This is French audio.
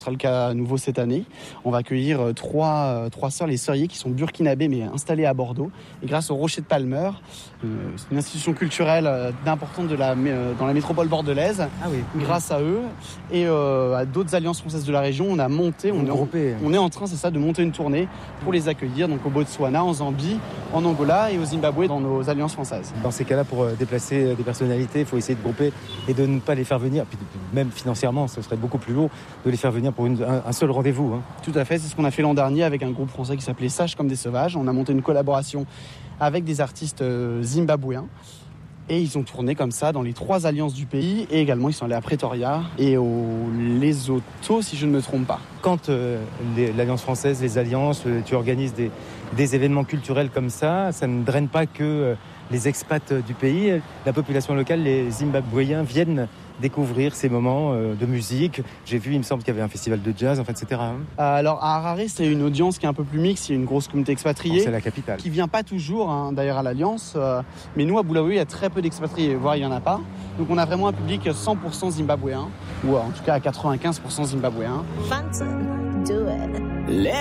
Ce sera le cas à nouveau cette année. On va accueillir trois sœurs, les sœuriers, qui sont burkinabés mais installées à Bordeaux. Et grâce au Rocher de Palmeur, c'est une institution culturelle d'importante dans la métropole bordelaise. Ah oui. Grâce à eux et à d'autres alliances françaises de la région, on est en train, c'est ça, de monter une tournée pour les accueillir donc au Botswana, en Zambie, en Angola et au Zimbabwe dans nos alliances françaises. Dans ces cas-là, pour déplacer des personnalités, il faut essayer de grouper et de ne pas les faire venir. Puis même financièrement, ce serait beaucoup plus lourd de les faire venir pour un seul rendez-vous. Tout à fait, c'est ce qu'on a fait l'an dernier avec un groupe français qui s'appelait Sages comme des sauvages. On a monté une collaboration avec des artistes zimbabwéens et ils ont tourné comme ça dans les 3 alliances du pays et également ils sont allés à Pretoria et au Lesotho si je ne me trompe pas. Quand l'Alliance française, les alliances, tu organises des événements culturels comme ça ne draine pas que les expats du pays. La population locale, les Zimbabwéens viennent découvrir ces moments de musique. J'ai vu, il me semble qu'il y avait un festival de jazz, etc. Alors à Harare, c'est une audience qui est un peu plus mixte. Il y a une grosse communauté expatriée. C'est la capitale. Qui vient pas toujours, d'ailleurs, à l'Alliance. Mais nous, à Bulawayo, il y a très peu d'expatriés, voire il n'y en a pas. Donc on a vraiment un public 100% zimbabwéen, ou en tout cas à 95% zimbabwéen. Fancy, do it.